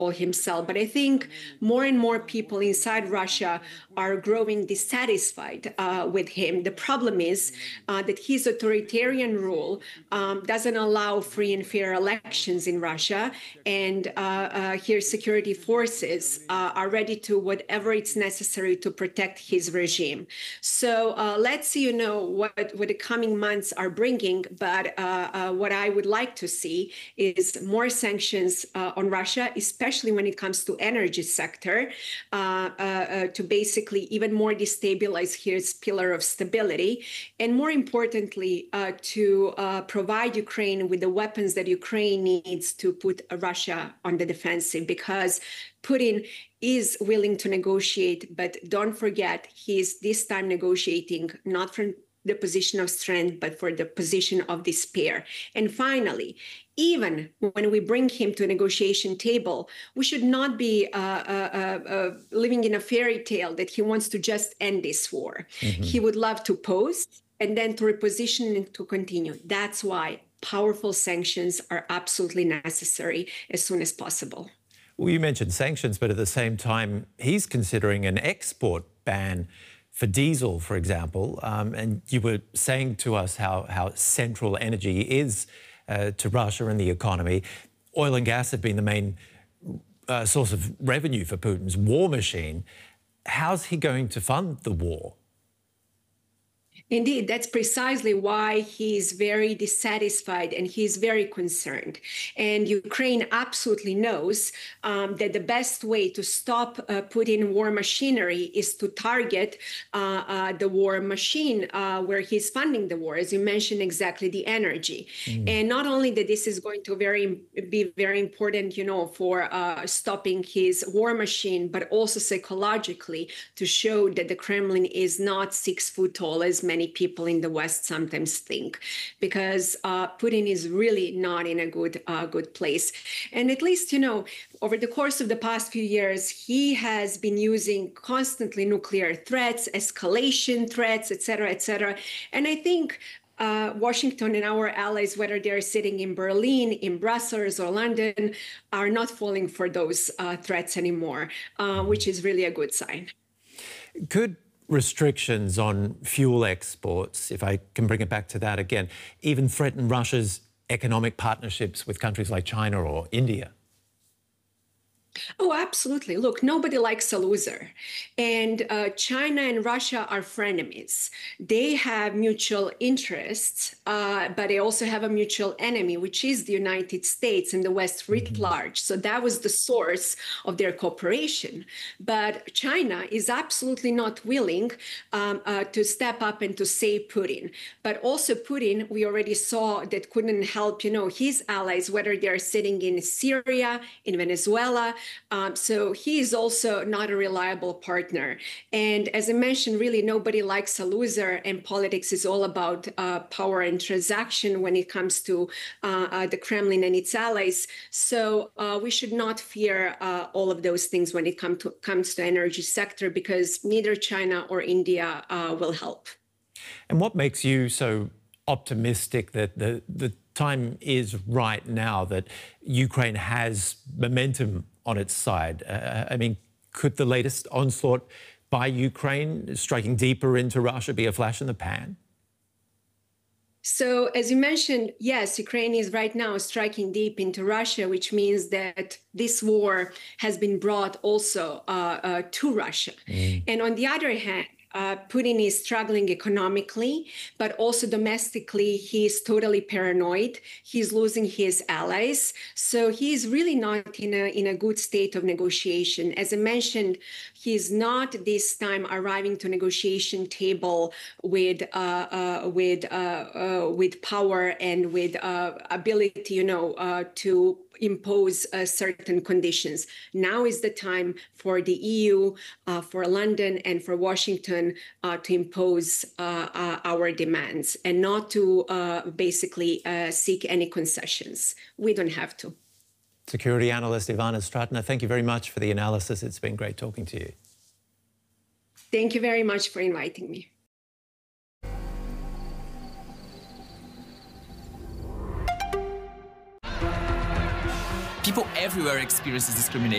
himself. But I think more and more people inside Russia are growing dissatisfied with him. The problem is that his authoritarian rule doesn't allow free and fair elections in Russia, and here security forces are ready to whatever it's necessary to protect his regime. So let's see, what the coming months are bringing. But what I would like to see is more sanctions on Russia, especially when it comes to energy sector, to basically even more destabilize his pillar of stability, and more importantly, to provide Ukraine with the weapons that Ukraine needs to put Russia on the defensive, because Putin is willing to negotiate, but don't forget, he's this time negotiating not from the position of strength, but for the position of despair. And finally, even when we bring him to a negotiation table, we should not be living in a fairy tale that he wants to just end this war. Mm-hmm. He would love to pause and then to reposition and to continue. That's why powerful sanctions are absolutely necessary as soon as possible. Well, you mentioned sanctions, but at the same time, he's considering an export ban for diesel, for example. And you were saying to us how central energy is to Russia and the economy. Oil and gas have been the main source of revenue for Putin's war machine. How's he going to fund the war? Indeed, that's precisely why he's very dissatisfied and he's very concerned. And Ukraine absolutely knows that the best way to stop Putin war machinery is to target the war machine where he's funding the war, as you mentioned, exactly the energy. And not only that this is going to be very important, for stopping his war machine, but also psychologically to show that the Kremlin is not 6 foot tall, as many people in the West sometimes think, because Putin is really not in a good place. And at least, over the course of the past few years, he has been using constantly nuclear threats, escalation threats, et cetera, And I think Washington and our allies, whether they're sitting in Berlin, in Brussels, or London, are not falling for those threats anymore, which is really a good sign. Could restrictions on fuel exports, if I can bring it back to that again, even threaten Russia's economic partnerships with countries like China or India? Oh, absolutely. Look, nobody likes a loser. And China and Russia are frenemies. They have mutual interests, but they also have a mutual enemy, which is the United States and the West writ large. So that was the source of their cooperation. But China is absolutely not willing to step up and to save Putin. But also Putin, we already saw that couldn't help, his allies, whether they're sitting in Syria, in Venezuela. So he is also not a reliable partner. And as I mentioned, really nobody likes a loser, and politics is all about power and transaction when it comes to the Kremlin and its allies. So we should not fear all of those things when it comes to energy sector, because neither China or India will help. And what makes you so optimistic that the time is right now, that Ukraine has momentum on its side? I mean, could the latest onslaught by Ukraine, striking deeper into Russia, be a flash in the pan? So, as you mentioned, yes, Ukraine is right now striking deep into Russia, which means that this war has been brought also to Russia. And on the other hand, Putin is struggling economically, but also domestically, he is totally paranoid. He's losing his allies. So he is really not in a good state of negotiation. As I mentioned, he is not this time arriving to negotiation table with power and with ability, to impose certain conditions. Now is the time for the EU, for London, and for Washington to impose our demands and not to basically seek any concessions. We don't have to. Security analyst Ivana Stratna, thank you very much for the analysis. It's been great talking to you. Thank you very much for inviting me. People everywhere experience discrimination.